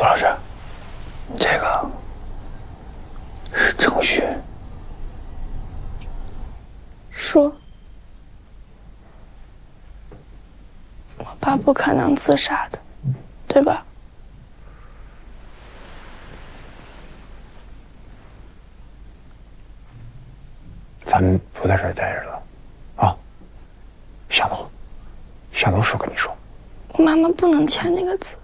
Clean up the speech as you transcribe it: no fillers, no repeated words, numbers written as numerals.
杜老师，这个是程序。 说，我爸不可能自杀的，对吧？ 咱们不在这儿待着了，啊，下楼，下楼说跟你说。 我妈妈不能签那个字。